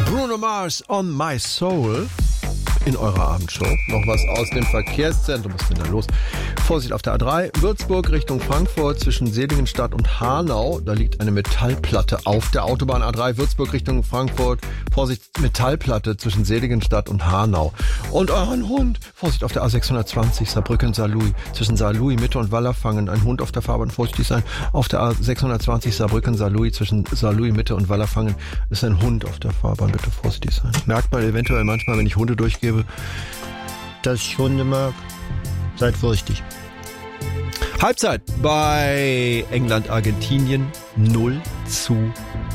Bruno Mars on My Soul in eurer Abendshow. Noch was aus dem Verkehrszentrum. Was ist denn da los? Vorsicht auf der A3. Würzburg Richtung Frankfurt zwischen Seligenstadt und Hanau. Da liegt eine Metallplatte auf der Autobahn A3. Würzburg Richtung Frankfurt. Vorsicht, Metallplatte zwischen Seligenstadt und Hanau. Und euren Hund. Vorsicht auf der A620 Saarbrücken-Saarlouis. Zwischen Saarlouis Mitte und Wallerfangen. Ein Hund auf der Fahrbahn. Vorsichtig sein. Auf der A620 Saarbrücken-Saarlouis. Zwischen Saarlouis Mitte und Wallerfangen ist ein Hund auf der Fahrbahn. Bitte vorsichtig sein. Merkt man eventuell manchmal, wenn ich Hunde durchgebe, dass ich Hunde mag. Seid vorsichtig. Halbzeit bei England-Argentinien 0:0.